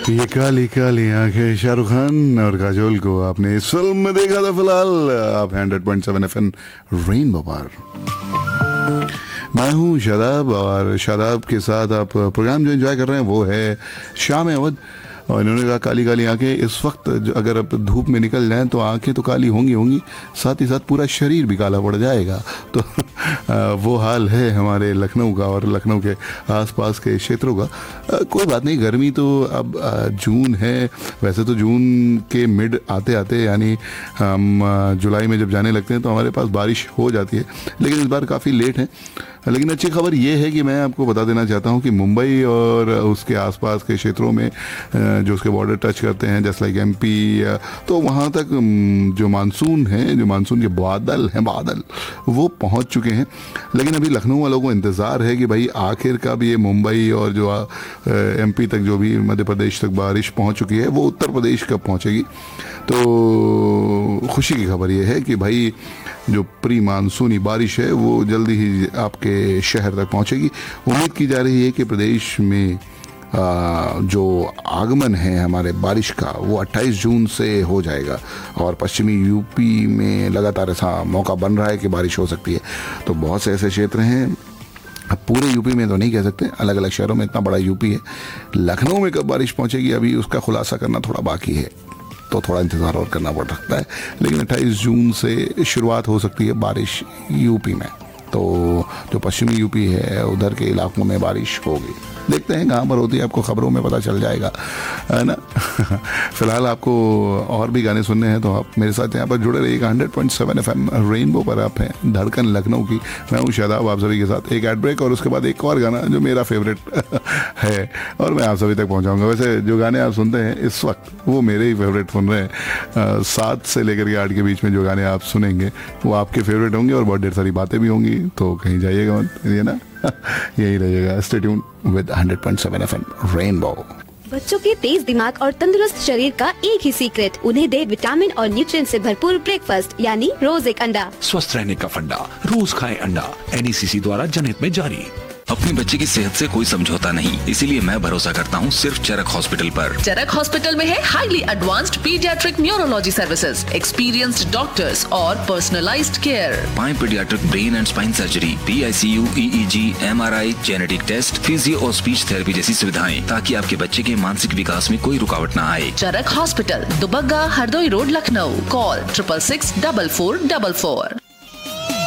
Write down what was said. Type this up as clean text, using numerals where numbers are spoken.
ये काली काली आंखें, शाहरुख खान और काजोल को आपने इस फिल्म में देखा था। फिलहाल आप 100.7 FM रेनबो पर। मैं हूँ शादाब और शादाब के साथ आप प्रोग्राम जो एंजॉय कर रहे हैं वो है शाम अवध। और इन्होंने कहा काली काली आंखें, इस वक्त अगर आप धूप में निकल जाएं तो आंखें तो काली होंगी, साथ ही साथ पूरा शरीर भी काला पड़ जाएगा। तो वो हाल है हमारे लखनऊ का और लखनऊ के आसपास के क्षेत्रों का। कोई बात नहीं, गर्मी तो अब जून है। वैसे तो जून के मिड आते आते यानी हम जुलाई में जब जाने लगते हैं तो हमारे पास बारिश हो जाती है, लेकिन इस बार काफ़ी लेट है। लेकिन अच्छी खबर ये है कि मैं आपको बता देना चाहता हूँ कि मुंबई और उसके आसपास के क्षेत्रों में जो उसके बॉर्डर टच करते हैं, जैसे लाइक एमपी, तो वहाँ तक जो मानसून है, जो मानसून के बादल वो पहुँच चुके हैं। लेकिन अभी लखनऊ वालों को इंतज़ार है कि भाई आखिर कब ये मुंबई और जो एमपी तक, जो भी मध्य प्रदेश तक बारिश पहुँच चुकी है, वो उत्तर प्रदेश कब पहुँचेगी। तो खुशी की खबर ये है कि भाई जो प्री मानसूनी बारिश है वो जल्दी ही आपके शहर तक पहुंचेगी। उम्मीद की जा रही है कि प्रदेश में जो आगमन है हमारे बारिश का वो 28 जून से हो जाएगा। और पश्चिमी यूपी में लगातार ऐसा मौका बन रहा है कि बारिश हो सकती है। तो बहुत से ऐसे क्षेत्र हैं, अब पूरे यूपी में तो नहीं कह सकते, अलग अलग शहरों में, इतना बड़ा यूपी है। लखनऊ में कब बारिश पहुंचेगी अभी उसका खुलासा करना थोड़ा बाकी है, तो थोड़ा इंतज़ार और करना पड़ सकता है। लेकिन 28 जून से शुरुआत हो सकती है बारिश यूपी में। तो जो पश्चिमी यूपी है उधर के इलाकों में बारिश होगी। देखते हैं कहाँ पर होती है, आपको खबरों में पता चल जाएगा, है ना। फिलहाल आपको और भी गाने सुनने हैं तो आप मेरे साथ यहाँ पर जुड़े रहिएगा। 100.7 FM रेनबो पर आप हैं धड़कन लखनऊ की। मैं हूँ शादाब आप सभी के साथ। एक एड ब्रेक और उसके बाद एक और गाना जो मेरा फेवरेट है और मैं आप सभी तक पहुँचाऊँगा। वैसे जो गाने आप सुनते हैं इस वक्त वो मेरे ही फेवरेट सुन रहे हैं। 7 से लेकर के 8 के बीच में जो गाने आप सुनेंगे वो आपके फेवरेट होंगे और बहुत ढेर सारी बातें भी होंगी। तो कहीं जाइएगा मत, ये ना यही रहेगा। Stay tune with 100.7 FM rainbow. बच्चों के तेज दिमाग और तंदुरुस्त शरीर का एक ही सीक्रेट, उन्हें दे विटामिन और न्यूट्रिएंट से भरपूर ब्रेकफास्ट, यानी रोज एक अंडा। स्वस्थ रहने का फंडा, रोज खाएं अंडा। NECC द्वारा जनहित में जारी। अपने बच्चे की सेहत से कोई समझौता नहीं, इसीलिए मैं भरोसा करता हूँ सिर्फ चरक हॉस्पिटल पर। चरक हॉस्पिटल में है highly advanced paediatric neurology services, experienced doctors और पर्सनलाइज्ड केयर। पाए paediatric brain and spine surgery, PICU, EEG, MRI, genetic test, physio और स्पीच थेरेपी जैसी सुविधाएं, ताकि आपके बच्चे के मानसिक विकास में कोई रुकावट न आए। चरक hospital, Dubagga, Hardoi road, Lucknow. Call 666 4444।